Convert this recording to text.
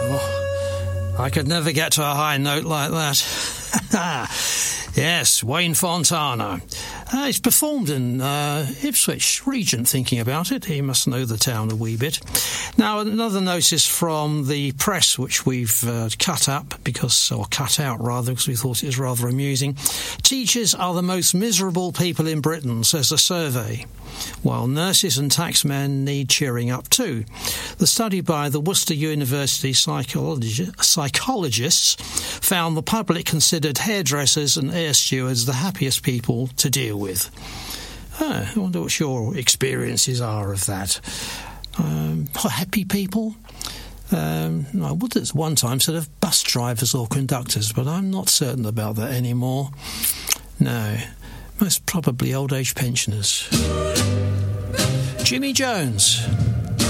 I could never get to a high note like that. Yes, Wayne Fontana. He's performed in Ipswich. Regent thinking about it. He must know the town a wee bit. Now, another notice from the press, which we've cut out because we thought it was rather amusing. Teachers are the most miserable people in Britain, says the survey, while nurses and taxmen need cheering up too. The study by the Worcester University psychologists found the public considered hairdressers and air stewards the happiest people to deal with. I wonder what your experiences are of that. Happy people? I would at one time said of bus drivers or conductors, but I'm not certain about that anymore. No, most probably old age pensioners. Jimmy Jones.